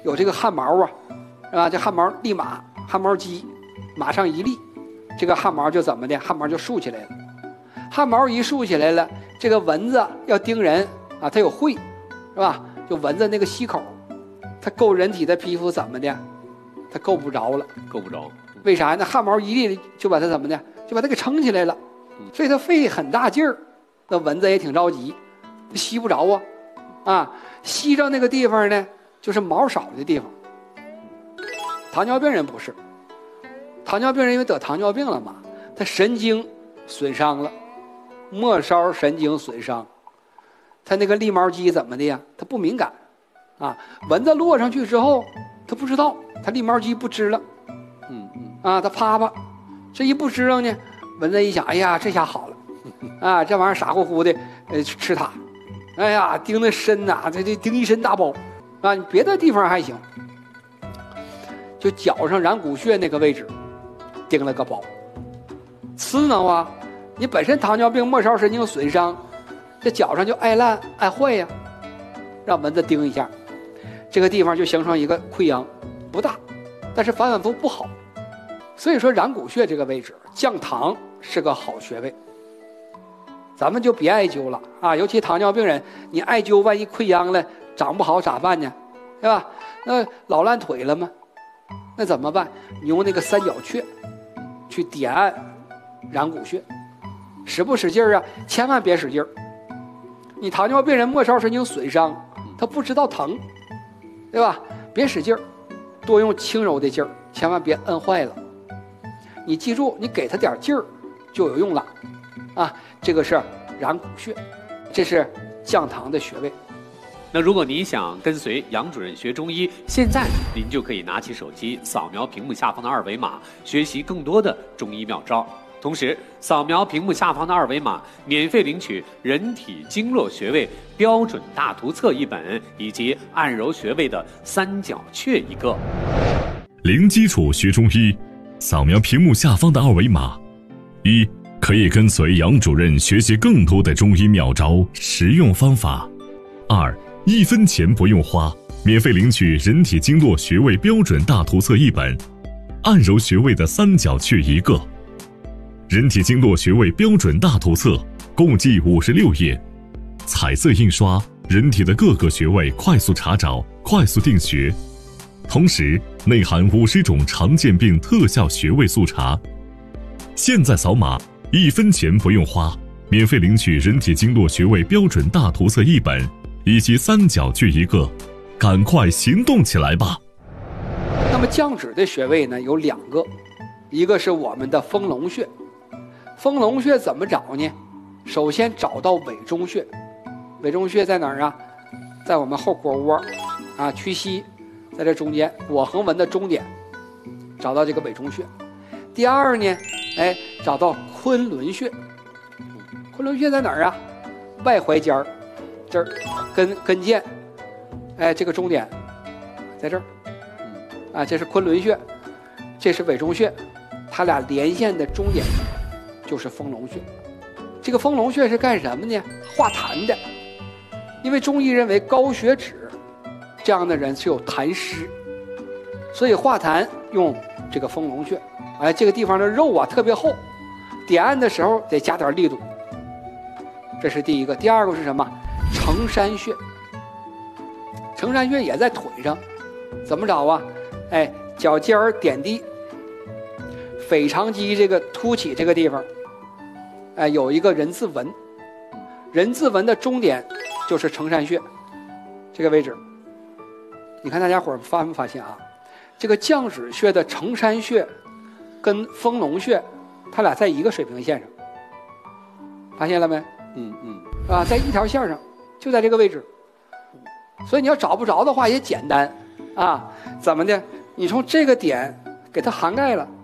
有这个汗毛啊，是吧？这汗毛立马汗毛机马上一立，这个汗毛就怎么的？汗毛就竖起来了。汗毛一竖起来了，这个蚊子要叮人啊，它有喙，是吧？就蚊子那个吸口，它够人体的皮肤怎么的？它够不着了， 够不着。 为啥呢？汗毛一立就把它怎么的？就把它给撑起来了，所以它费很大劲儿。那蚊子也挺着急，它吸不着啊，啊，吸着那个地方呢，就是毛少的地方。糖尿病人不是，糖尿病人因为得糖尿病了嘛，他神经损伤了，末梢神经损伤，他那个立毛肌怎么的呀？他不敏感，啊，蚊子落上去之后，他不知道，他立毛肌不支了，啊，他啪啪，这一不支棱呢，蚊子一想，哎呀，这下好了，啊，这玩意儿傻乎乎的，吃它，哎呀，叮的深呐，这叮一身大包，啊，别的地方还行，就脚上软骨穴那个位置，叮了个包，刺挠啊，你本身糖尿病末梢神经损伤，这脚上就爱烂爱坏呀，让蚊子叮一下，这个地方就形成一个溃疡，不大，但是反反复复不好。所以说软骨穴这个位置降糖是个好穴位，咱们就别艾灸了啊！尤其糖尿病人，你艾灸万一溃疡了长不好咋办呢？对吧？那老烂腿了吗？那怎么办？你用那个三角穴去点按软骨穴，使不使劲儿啊？千万别使劲儿。你糖尿病人末梢神经损伤，他不知道疼，对吧？别使劲儿，多用轻柔的劲儿，千万别摁坏了。你记住，你给他点劲儿就有用了，啊，这个是软骨穴，这是降糖的穴位。 那如果您想跟随杨主任学中医，现在您就可以拿起手机扫描屏幕下方的二维码，学习更多的中医妙招。同时，扫描屏幕下方的二维码，免费领取人体经络穴位标准大图册一本，以及按揉穴位的三角穴一个。 零基础学中医，扫描屏幕下方的二维码，一可以跟随杨主任学习更多的中医妙招、实用方法；二1分钱不用花，免费领取人体经络穴位标准大图册一本，按揉穴位的三角穴一个。人体经络穴位标准大图册共计56页，彩色印刷，人体的各个穴位快速查找、快速定穴，同时内含50种常见病特效穴位速查。现在扫码，1分钱不用花，免费领取人体经络穴位标准大图册一本，以及三角穴一个，赶快行动起来吧！ 那么降脂的穴位呢有2个，一个是我们的丰隆穴。丰隆穴怎么找呢？首先找到委中穴，委中穴在哪儿啊？在我们后腘窝啊，屈膝，在这中间腘横纹的中点，找到这个委中穴。第二呢，找到昆仑穴。昆仑穴在哪儿啊？外踝尖儿，这儿跟腱，这个中点在这儿，啊，这是昆仑穴，这是委中穴，它俩连线的中点就是丰隆穴。这个丰隆穴是干什么呢？化痰的，因为中医认为高血脂这样的人是有痰湿，所以化痰用这个丰隆穴。这个地方的肉啊特别厚，点按的时候得加点力度。这是第一个。第二个是什么？承山穴。承山穴也在腿上，怎么找啊？脚尖儿点地，腓肠肌这个凸起这个地方，有一个人字纹，人字纹的中点就是承山穴这个位置。你看大家伙发没发现啊？这个降脂穴的承山穴跟丰隆穴，它俩在一个水平线上，发现了没？在一条线上，就在这个位置。所以你要找不着的话也简单啊，怎么的？你从这个点给它涵盖了，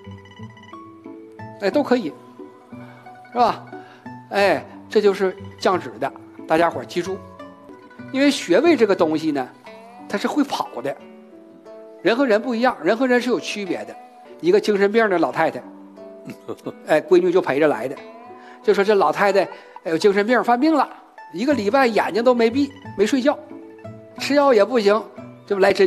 都可以，是吧？这就是降脂的，大家伙记住，因为穴位这个东西呢，它是会跑的，人和人不一样，人和人是有区别的。一个精神病的老太太，闺女就陪着来的，就说这老太太有精神病，犯病了，1个礼拜眼睛都没闭，没睡觉，吃药也不行，就来针